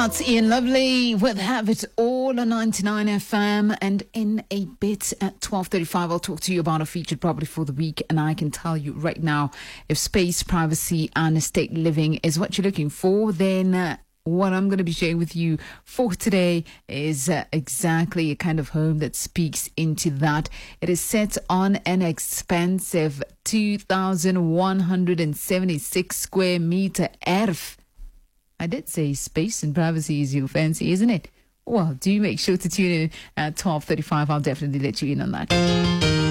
That's Ian Lovely with Have It All on 99 FM. And in a bit at 12:35, I'll talk to you about a featured property for the week. And I can tell you right now, if space, privacy, and estate living is what you're looking for, then what I'm going to be sharing with you for today is exactly a kind of home that speaks into that. It is set on an expensive 2,176 square meter erf. I did say space and privacy is your fancy, isn't it? Well, do make sure to tune in at 12:35. I'll definitely let you in on that.